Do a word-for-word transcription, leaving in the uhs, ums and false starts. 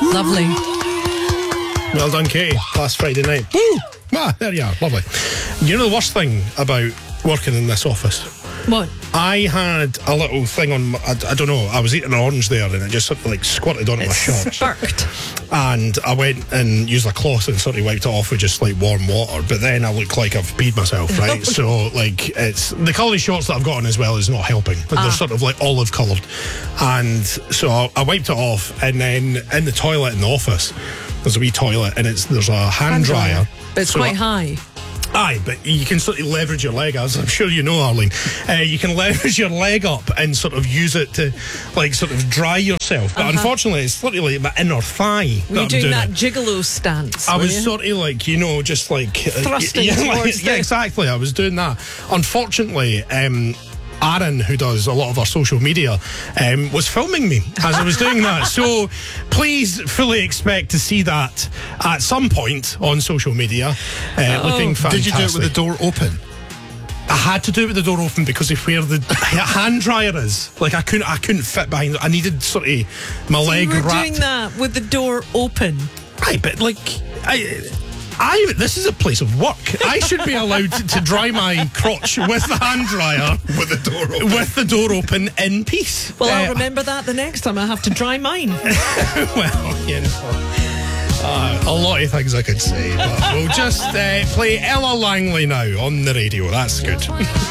Lovely. Well done, Katie. Last Friday night. Woo! Ah, there you are. Lovely. You know the worst thing about working in this office? What? I had a little thing on my, I, I don't know, I was eating an orange there and it just sort of like squirted onto It my shorts. sparked. And I went and used a cloth and sort of wiped it off with just like warm water. But then I look like I've peed myself, right? So like it's the colour of shorts that I've got on as well is not helping. But Ah. they're sort of like olive coloured. And so I, I wiped it off, and then in the toilet in the office there's a wee toilet and it's there's a hand, dryer. But it's So quite I- high. Aye, but you can sort of leverage your leg, as I'm sure you know, Arlene. Uh, you can leverage your leg up and sort of use it to, like, sort of dry yourself. But Uh-huh. unfortunately, it's literally my inner thigh. Were that you I'm doing, doing that it. gigolo stance? I were was you? sort of like, you know, just like uh, Thrusting yeah, towards like, yeah, the- exactly. I was doing that. Unfortunately, um, Aaron, who does a lot of our social media, um, was filming me as I was doing that. So please fully expect to see that at some point on social media. Uh, Oh. looking fantastic. Did you do it with the door open? I had to do it with the door open because of where the hand dryer is. Like I couldn't, I couldn't fit behind it. I needed sort of my You leg were wrapped. doing that with the door open. Aye, but like, I, I, this is a place of work. I should be allowed to, to dry my crotch with the hand dryer, With the door open? with the door open in peace. Well, I'll Uh, remember that the next time I have to dry mine. Well, you know. Uh, a lot of things I could say, but we'll just uh, play Ella Langley now on the radio. That's good.